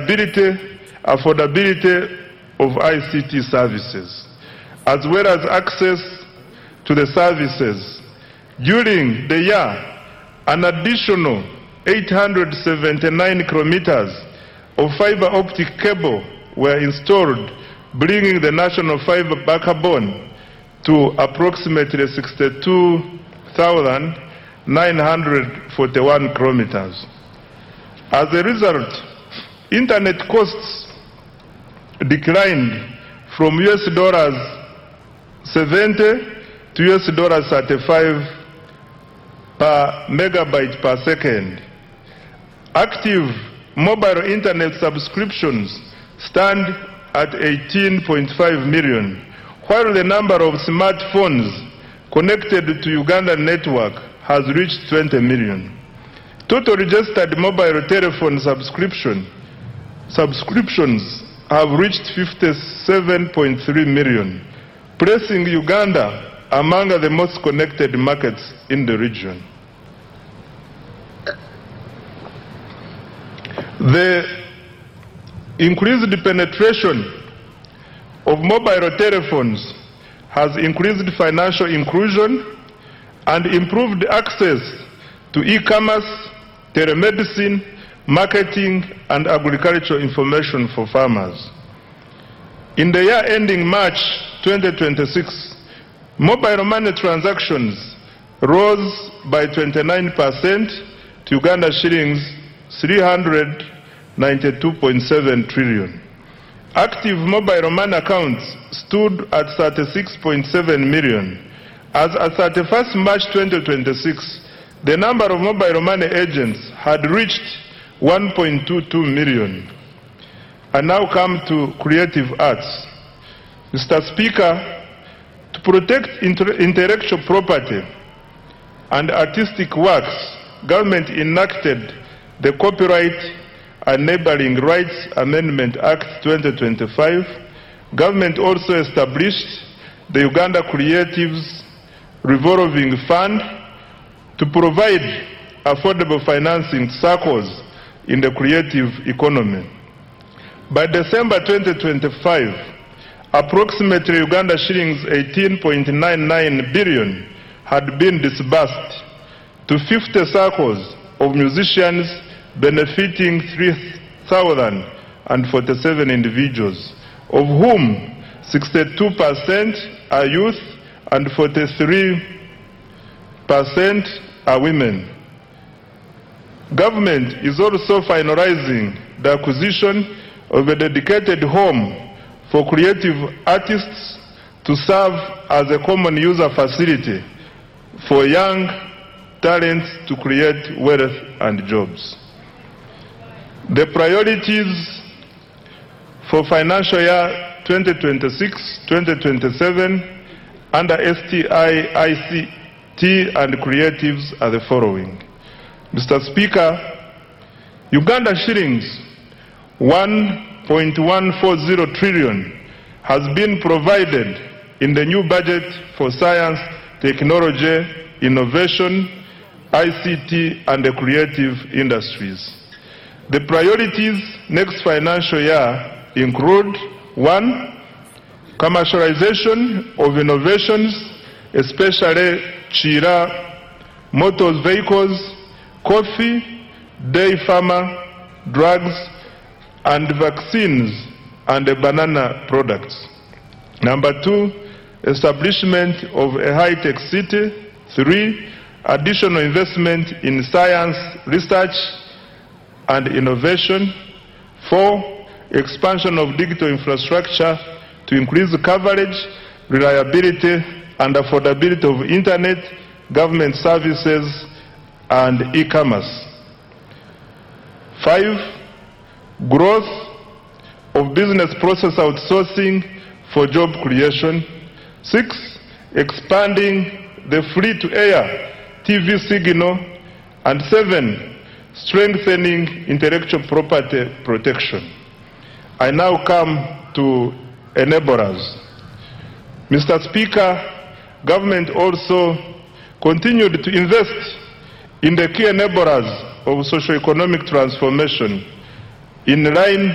reliability, affordability of ICT services, as well as access to the services. During the year, an additional 879 kilometers of fiber optic cable were installed, bringing the national fiber backbone to approximately 62,941 kilometers. As a result, internet costs declined from $70 to $35 per megabyte per second. Active mobile internet subscriptions stand at 18.5 million, while the number of smartphones connected to Ugandan network has reached 20 million. Total registered mobile telephone subscriptions have reached 57.3 million, placing Uganda among the most connected markets in the region. The increased penetration of mobile telephones has increased financial inclusion and improved access to e-commerce, telemedicine, marketing, and agricultural information for farmers. In the year ending March 2026, mobile money transactions rose by 29% to Uganda shillings 392.7 trillion. Active mobile money accounts stood at 36.7 million. As at 31st March 2026, the number of mobile money agents had reached 1.22 million. I now come to creative arts. Mr. Speaker, to protect intellectual property and artistic works, government enacted the Copyright Enabling Rights Amendment Act 2025. Government also established the Uganda Creatives Revolving Fund to provide affordable financing circles in the creative economy. By December 2025, approximately Uganda shillings 18.99 billion had been disbursed to 50 circles of musicians, benefiting 3,047 individuals, of whom 62% are youth and 43% are women. Government is also finalizing the acquisition of a dedicated home for creative artists to serve as a common user facility for young talents to create wealth and jobs. The priorities for financial year 2026-2027 under STI, ICT and creatives are the following. Mr. Speaker, Uganda shillings 1.140 trillion has been provided in the new budget for science, technology, innovation, ICT and the creative industries. The priorities next financial year include: 1. Commercialization of innovations, especially Chira, motor vehicles, coffee, dairy farmer, drugs, and vaccines and banana products. Number 2, establishment of a high-tech city. 3, additional investment in science, research, and innovation. 4, expansion of digital infrastructure to increase coverage, reliability, and affordability of internet, government services, and e-commerce. 5, growth of business process outsourcing for job creation. 6, expanding the free-to-air TV signal. And 7, strengthening intellectual property protection. I now come to enablers. Mr. Speaker, government also continued to invest in the key enablers of socio-economic transformation in line